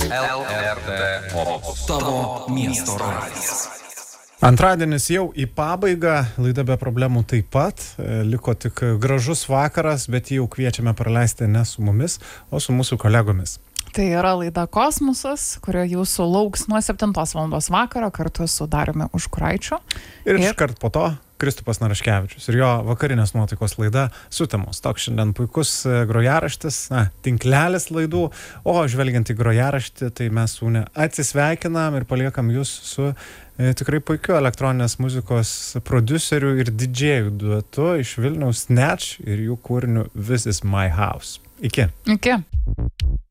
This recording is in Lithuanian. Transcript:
LRT Opus. Tavo miesto radijas. Antradienis jau į pabaigą, laida be problemų taip pat, liko tik gražus vakaras, bet jau kviečiame praleisti ne su mumis, o su mūsų kolegomis. Tai yra laida Kosmosas, kurio jūsų lauks nuo 7 val. Vakaro kartu su Dariumi Užkuraičiu. Ir iškart po to Kristupas Naraškevičius ir jo vakarinės nuotaikos laida Sutemos. Toks šiandien puikus grojaraštis, tinklelis laidų, o žvelgiant į grojaraštį, tai mes su Une atsisveikinam ir paliekam jūs su tikrai puikiu elektroninės muzikos prodiuseriu ir didžėjų duetu iš Vilniaus Snatch ir jų kūriniu This is my house. Iki. Iki.